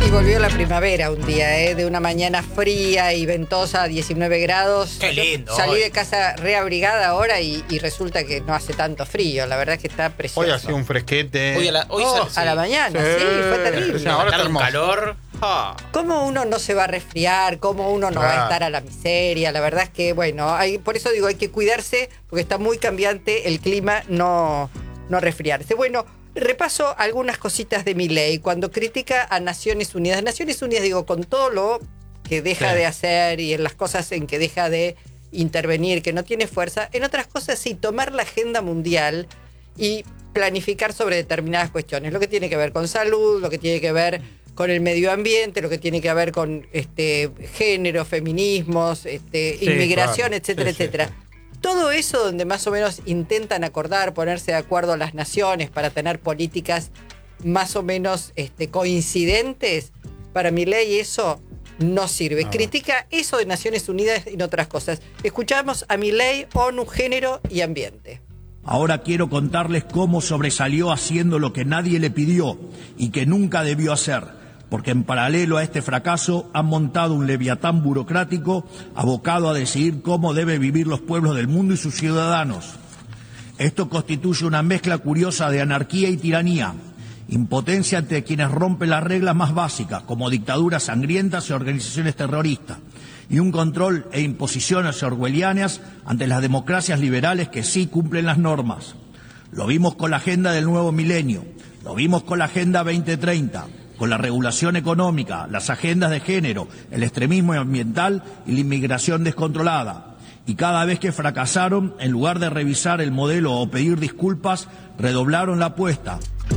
volvió la primavera un día, de una mañana fría y ventosa a 19 grados. Qué lindo. Salí hoy de casa reabrigada ahora y resulta que no hace tanto frío. La verdad es que está precioso. Hoy ha sido un fresquete. Hoy a la mañana, sí, fue terrible. Sí, ahora está un hermoso. calor. ¿Cómo uno no se va a resfriar? ¿Cómo uno no va a estar a la miseria? La verdad es que, bueno, por eso digo, hay que cuidarse porque está muy cambiante el clima, no resfriarse. Bueno, repaso algunas cositas de Milei cuando critica a Naciones Unidas. Naciones Unidas, digo, con todo lo que deja de hacer y en las cosas en que deja de intervenir, que no tiene fuerza, en otras cosas sí, tomar la agenda mundial y planificar sobre determinadas cuestiones. Lo que tiene que ver con salud, lo que tiene que ver con el medio ambiente, lo que tiene que ver con género, feminismos, inmigración, claro. etcétera, Sí, etcétera. sí. Todo eso donde más o menos intentan acordar, ponerse de acuerdo a las naciones para tener políticas más o menos coincidentes, para Milei eso no sirve. Critica eso de Naciones Unidas y otras cosas. Escuchamos a Milei, ONU, género y ambiente. Ahora quiero contarles cómo sobresalió haciendo lo que nadie le pidió y que nunca debió hacer, porque en paralelo a este fracaso han montado un leviatán burocrático abocado a decidir cómo deben vivir los pueblos del mundo y sus ciudadanos. Esto constituye una mezcla curiosa de anarquía y tiranía, impotencia ante quienes rompen las reglas más básicas, como dictaduras sangrientas y organizaciones terroristas, y un control e imposiciones orwellianas ante las democracias liberales que sí cumplen las normas. Lo vimos con la agenda del nuevo milenio, lo vimos con la Agenda 2030, con la regulación económica, las agendas de género, el extremismo ambiental y la inmigración descontrolada. Y cada vez que fracasaron, en lugar de revisar el modelo o pedir disculpas, redoblaron la apuesta.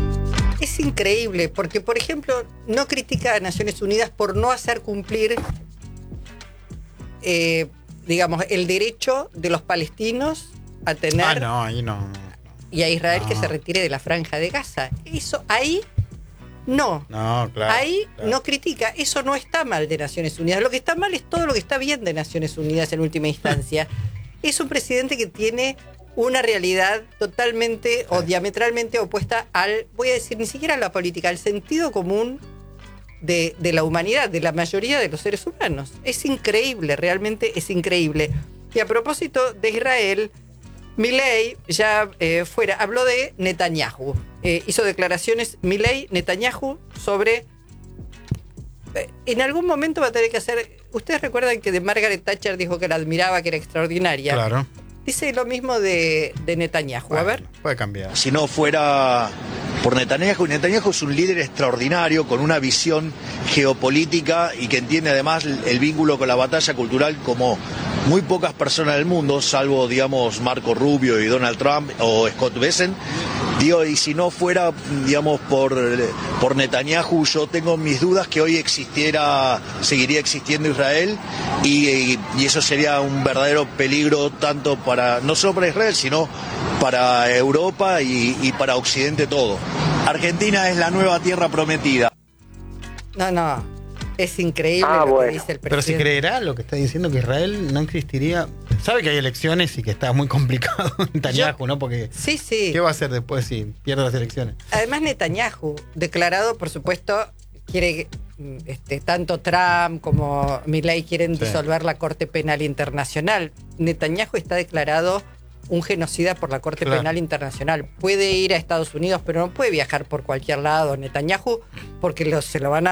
Es increíble, porque, por ejemplo, no critica a Naciones Unidas por no hacer cumplir digamos, el derecho de los palestinos a tener Ahí no. y a Israel que se retire de la franja de Gaza. Eso ahí no. No, claro. Ahí no critica. Eso no está mal de Naciones Unidas. Lo que está mal es todo lo que está bien de Naciones Unidas en última instancia. Es un presidente que tiene una realidad totalmente o diametralmente opuesta al, voy a decir, ni siquiera a la política, al sentido común de la humanidad, de la mayoría de los seres humanos. Es increíble, realmente es increíble. Y a propósito de Israel, Milei ya habló de Netanyahu. Hizo declaraciones Milei, Netanyahu sobre... en algún momento va a tener que hacer... Ustedes recuerdan que de Margaret Thatcher dijo que la admiraba, que era extraordinaria. Claro. Dice lo mismo de Netanyahu. Bueno, a ver. Puede cambiar. Si no fuera por Netanyahu es un líder extraordinario con una visión geopolítica y que entiende además el vínculo con la batalla cultural como muy pocas personas del mundo, salvo, digamos, Marco Rubio y Donald Trump o Scott Bessent. Digo, y si no fuera, digamos, por Netanyahu, yo tengo mis dudas que hoy seguiría existiendo Israel y eso sería un verdadero peligro tanto no solo para Israel, sino para Europa y para Occidente todo. Argentina es la nueva tierra prometida. No, es increíble lo que dice el presidente. Pero si creerá lo que está diciendo, que Israel no existiría. Sabe que hay elecciones y que está muy complicado Netanyahu, ¿no? Porque sí. ¿qué va a hacer después si pierde las elecciones? Además, Netanyahu, declarado, por supuesto, quiere tanto Trump como Milei quieren disolver la Corte Penal Internacional. Netanyahu está declarado un genocida por la Corte Penal Internacional. Puede ir a Estados Unidos, pero no puede viajar por cualquier lado Netanyahu porque lo van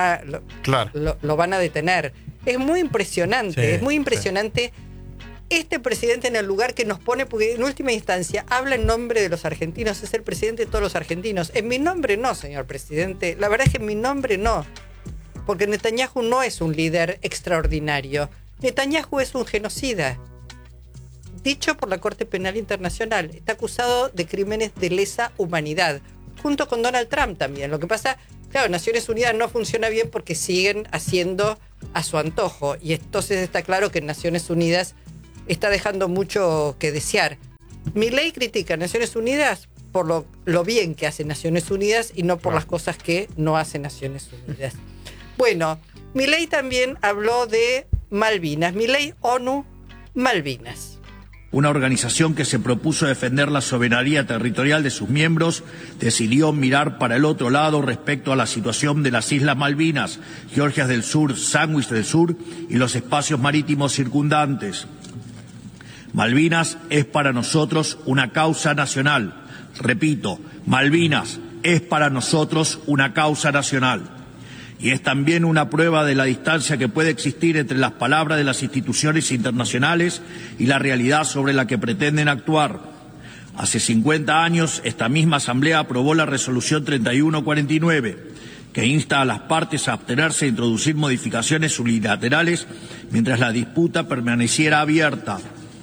a detener. Es muy impresionante, es muy impresionante este presidente en el lugar que nos pone, porque en última instancia habla en nombre de los argentinos, es el presidente de todos los argentinos. En mi nombre no, señor presidente, la verdad es que en mi nombre no, porque Netanyahu no es un líder extraordinario. Netanyahu es un genocida, dicho por la Corte Penal Internacional. Está acusado de crímenes de lesa humanidad, junto con Donald Trump también. Lo que pasa, claro, Naciones Unidas no funciona bien porque siguen haciendo a su antojo, y entonces está claro que Naciones Unidas está dejando mucho que desear. Milei critica a Naciones Unidas por lo bien que hace Naciones Unidas y no por las cosas que no hace Naciones Unidas. Bueno, Milei también habló de Malvinas. Milei, ONU, Malvinas. Una organización que se propuso defender la soberanía territorial de sus miembros decidió mirar para el otro lado respecto a la situación de las Islas Malvinas, Georgias del Sur, Sandwich del Sur y los espacios marítimos circundantes. Malvinas es para nosotros una causa nacional. Repito, Malvinas es para nosotros una causa nacional. Y es también una prueba de la distancia que puede existir entre las palabras de las instituciones internacionales y la realidad sobre la que pretenden actuar. Hace 50 años, esta misma Asamblea aprobó la Resolución 3149, que insta a las partes a abstenerse de introducir modificaciones unilaterales mientras la disputa permaneciera abierta.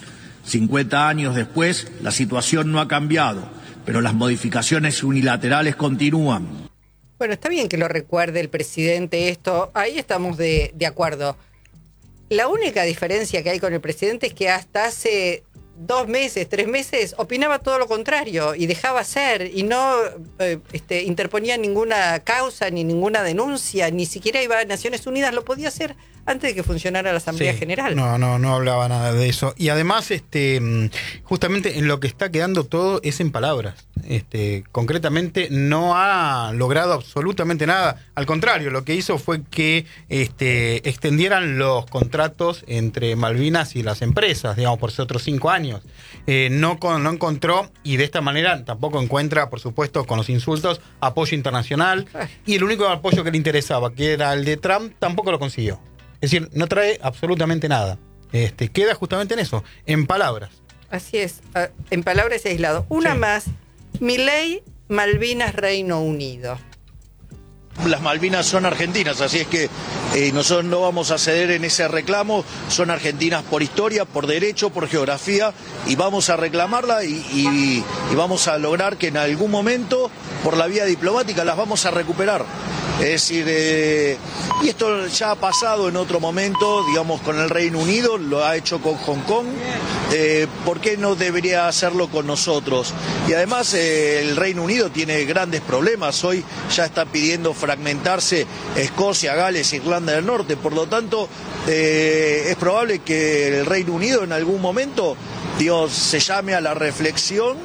50 años después, la situación no ha cambiado, pero las modificaciones unilaterales continúan. Bueno, está bien que lo recuerde el presidente esto, ahí estamos de acuerdo. La única diferencia que hay con el presidente es que hasta hace 2 meses, 3 meses, opinaba todo lo contrario y dejaba ser y no interponía ninguna causa ni ninguna denuncia, ni siquiera iba a Naciones Unidas, lo podía hacer antes de que funcionara la Asamblea General. No hablaba nada de eso. Y además, justamente en lo que está quedando todo es en palabras. Concretamente no ha logrado absolutamente nada. Al contrario, lo que hizo fue que extendieran los contratos entre Malvinas y las empresas, digamos, por otros 5 años. No encontró, y de esta manera tampoco encuentra, por supuesto, con los insultos, apoyo internacional. Y el único apoyo que le interesaba, que era el de Trump, tampoco lo consiguió. Es decir, no trae absolutamente nada. Queda justamente en eso, en palabras. Así es, en palabras aislado. Una más, Milei, Malvinas, Reino Unido. Las Malvinas son argentinas, así es que nosotros no vamos a ceder en ese reclamo. Son argentinas por historia, por derecho, por geografía, y vamos a reclamarla y vamos a lograr que en algún momento, por la vía diplomática, las vamos a recuperar. Es decir, y esto ya ha pasado en otro momento, digamos, con el Reino Unido, lo ha hecho con Hong Kong. ¿Por qué no debería hacerlo con nosotros? Y además el Reino Unido tiene grandes problemas. Hoy ya está pidiendo fragmentarse Escocia, Gales, Irlanda del Norte. Por lo tanto, es probable que el Reino Unido en algún momento, Dios, se llame a la reflexión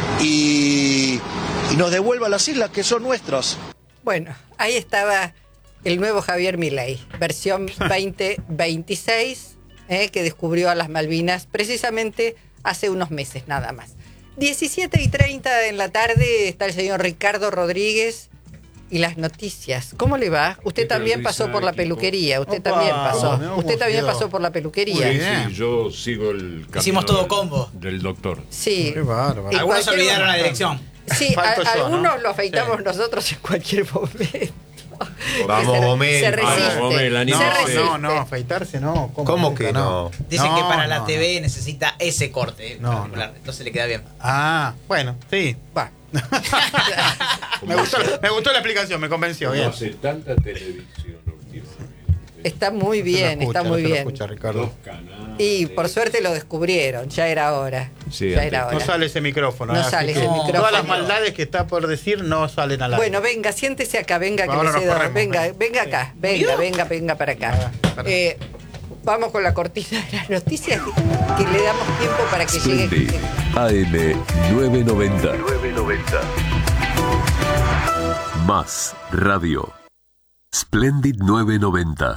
y nos devuelva las islas que son nuestras. Bueno, ahí estaba el nuevo Javier Milei, versión 2026, que descubrió a las Malvinas precisamente hace unos meses nada más. 17:30 en la tarde está el señor Ricardo Rodríguez y las noticias. ¿Cómo le va? Usted también pasó por la peluquería, usted también pasó por la peluquería. Sí, yo sigo el camino. Hicimos todo combo Del doctor. Sí. Qué bárbaro. Algunos olvidaron la dirección. Sí, algunos ¿no? lo afeitamos nosotros en cualquier momento. Vamos, Gomel. Se resiste. Vamos, Gomel, anímese. No, afeitarse no. ¿Cómo que no? Dicen que para la no. TV necesita ese corte particular, entonces le queda bien. Ah, bueno, sí. Va. me gustó la explicación, me convenció. No Bien. hace tanta televisión últimamente. Está muy bien, está muy bien. Ricardo. 2 canales. Y por suerte lo descubrieron, ya era hora. Sí, ya antes- era hora. No sale ese micrófono. No así sale que ese micrófono. Todas las maldades que está por decir no salen al aire. Bueno, venga, siéntese acá, venga, que Ahora le nos cedo. corremos, Venga acá, venga para acá. Vamos con la cortina de las noticias que le damos tiempo para que llegue. Splendid AM 990. Más radio. Splendid 990.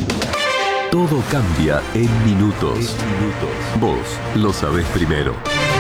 Todo cambia en minutos. Vos lo sabés primero.